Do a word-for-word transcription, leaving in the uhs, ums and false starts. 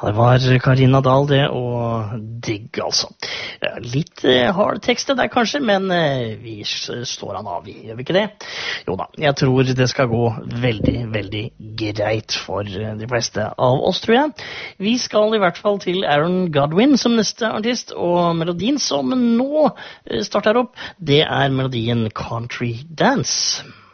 Det var Karina Dahl det, og digg altså. Litt eh, hard tekst det der kanskje, men eh, vi står han av, gjør vi ikke det? Jo da, jeg tror det skal gå veldig, veldig greit for de fleste av oss, tror jeg. Vi skal i hvert fall til Aaron Godwin som neste artist, og melodien som nå starter opp, det er melodien Country Dance.